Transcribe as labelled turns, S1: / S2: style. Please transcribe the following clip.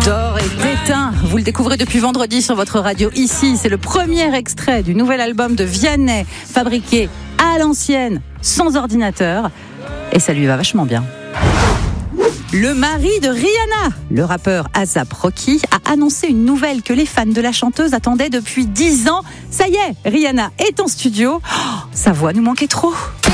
S1: D'or est éteint. Vous le découvrez depuis vendredi sur votre radio ici. C'est le premier extrait du nouvel album de Vianney, fabriqué à l'ancienne, sans ordinateur. Et ça lui va vachement bien. Le mari de Rihanna, le rappeur A$AP Rocky, a annoncé une nouvelle que les fans de la chanteuse attendaient depuis 10 ans. Ça y est, Rihanna est en studio. Oh, sa voix nous manquait trop.